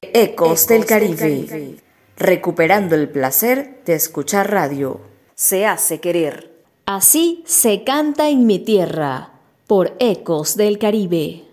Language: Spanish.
Ecos del Caribe, recuperando el placer de escuchar radio. Se hace querer. Así se canta en mi tierra, por Ecos del Caribe.